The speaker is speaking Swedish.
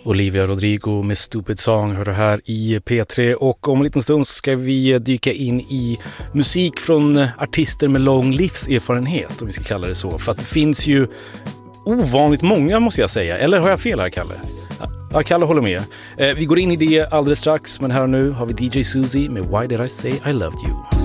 Olivia Rodrigo med Stupid Song hör det här i P3, och om en liten stund så ska vi dyka in i musik från artister med lång livserfarenhet, om vi ska kalla det så, för att det finns ju ovanligt många, måste jag säga. Eller har jag fel här, Kalle? Ja, Kalle håller med. Vi går in i det alldeles strax, men här och nu har vi DJ Susie med Why Did I Say I Loved You.